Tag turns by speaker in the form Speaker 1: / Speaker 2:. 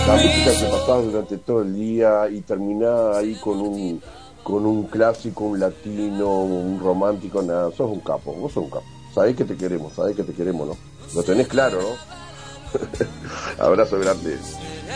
Speaker 1: la música que pasaba durante todo el día y terminaba ahí con un clásico, un latino, un romántico, nada, sos un capo, vos sos un capo. Sabés que te queremos, ¿no? Lo tenés claro, ¿no? Abrazo grande.